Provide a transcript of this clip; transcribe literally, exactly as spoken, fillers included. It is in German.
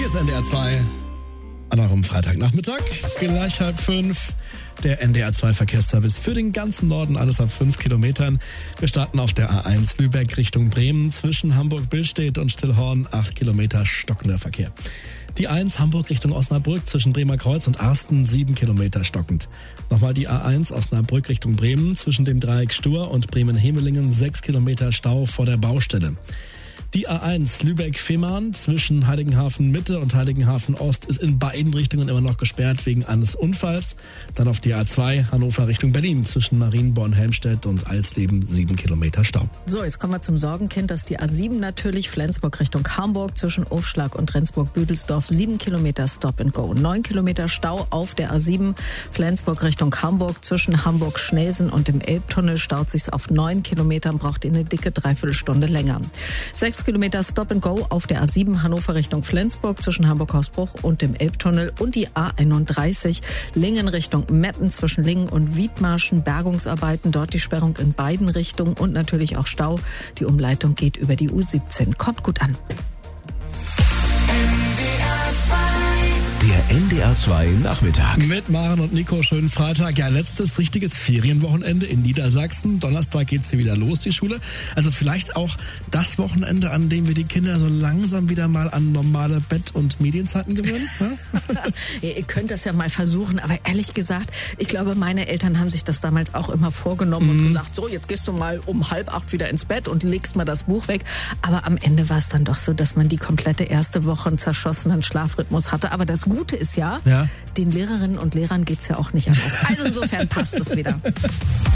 Hier ist N D R zwei. An eurem Freitagnachmittag, gleich halb fünf. Der N D R zwei Verkehrsservice für den ganzen Norden, alles ab fünf Kilometern. Wir starten auf der A eins Lübeck Richtung Bremen zwischen Hamburg-Billstedt und Stillhorn. acht Kilometer stockender Verkehr. Die eins Hamburg Richtung Osnabrück zwischen Bremer Kreuz und Arsten, sieben Kilometer stockend. Nochmal die A eins Osnabrück Richtung Bremen zwischen dem Dreieck Stur und Bremen-Hemelingen, sechs Kilometer Stau vor der Baustelle. Die A eins Lübeck-Fehmarn zwischen Heiligenhafen Mitte und Heiligenhafen Ost ist in beiden Richtungen immer noch gesperrt wegen eines Unfalls. Dann auf die A zwei Hannover Richtung Berlin zwischen Marienborn-Helmstedt und Alsleben, sieben Kilometer Stau. So, jetzt kommen wir zum Sorgenkind. Das ist die A sieben natürlich, Flensburg Richtung Hamburg zwischen Aufschlag und Rendsburg-Büdelsdorf, sieben Kilometer Stop and Go. neun Kilometer Stau auf der A sieben, Flensburg Richtung Hamburg zwischen Hamburg-Schnelsen und dem Elbtunnel staut sich's auf neun Kilometern, braucht ihr eine dicke Dreiviertelstunde länger. sechs Kilometer Stop and Go auf der A sieben Hannover Richtung Flensburg zwischen Hamburg-Hausbruch und dem Elbtunnel und die A einunddreißig Lingen Richtung Meppen zwischen Lingen und Wiedmarschen, Bergungsarbeiten, dort die Sperrung in beiden Richtungen und natürlich auch Stau. Die Umleitung geht über die U siebzehn. Kommt gut an. Der N D R zwei Nachmittag. Mit Maren und Nico, schönen Freitag. Ja, letztes richtiges Ferienwochenende in Niedersachsen. Donnerstag geht's hier wieder los, die Schule. Also vielleicht auch das Wochenende, an dem wir die Kinder so langsam wieder mal an normale Bett- und Medienzeiten gewöhnen. Ja, ihr könnt das ja mal versuchen, aber ehrlich gesagt, ich glaube, meine Eltern haben sich das damals auch immer vorgenommen mhm. und gesagt, so, jetzt gehst du mal um halb acht wieder ins Bett und legst mal das Buch weg. Aber am Ende war es dann doch so, dass man die komplette erste Woche einen zerschossenen Schlafrhythmus hatte. Aber das Gute ist ja, ja, den Lehrerinnen und Lehrern geht's ja auch nicht anders. Also insofern passt es wieder.